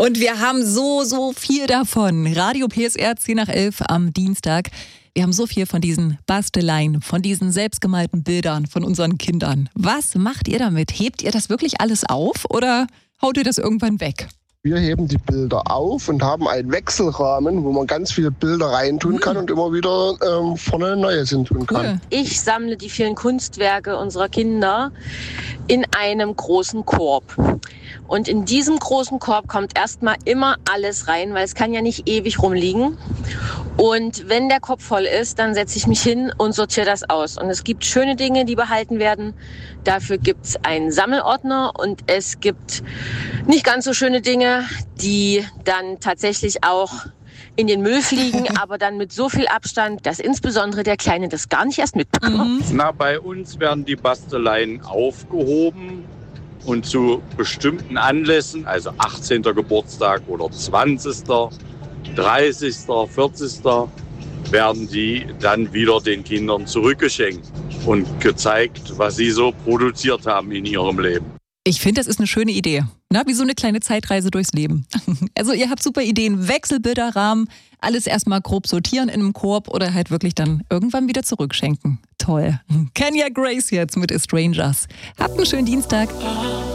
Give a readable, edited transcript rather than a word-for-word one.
Und wir haben so viel davon. Radio PSR 10 nach 11 am Dienstag. Wir haben so viel von diesen Basteleien, von diesen selbstgemalten Bildern von unseren Kindern. Was macht ihr damit? Hebt ihr das wirklich alles auf oder haut ihr das irgendwann weg? Wir heben die Bilder auf und haben einen Wechselrahmen, wo man ganz viele Bilder reintun kann und immer wieder vorne Neues hintun kann. Cool. Ich sammle die vielen Kunstwerke unserer Kinder in einem großen Korb. Und in diesem großen Korb kommt erstmal immer alles rein, weil es kann ja nicht ewig rumliegen. Und wenn der Korb voll ist, dann setze ich mich hin und sortiere das aus. Und es gibt schöne Dinge, die behalten werden. Dafür gibt es einen Sammelordner und es gibt nicht ganz so schöne Dinge, die dann tatsächlich auch in den Müll fliegen, aber dann mit so viel Abstand, dass insbesondere der Kleine das gar nicht erst mitbekommt. Na, bei uns werden die Basteleien aufgehoben und zu bestimmten Anlässen, also 18. Geburtstag oder 20., 30., 40., werden die dann wieder den Kindern zurückgeschenkt und gezeigt, was sie so produziert haben in ihrem Leben. Ich finde, das ist eine schöne Idee. Na, wie so eine kleine Zeitreise durchs Leben. Also ihr habt super Ideen, Wechselbilderrahmen, alles erstmal grob sortieren in einem Korb oder halt wirklich dann irgendwann wieder zurückschenken. Toll. Kenya Grace jetzt mit A Strangers. Habt einen schönen Dienstag.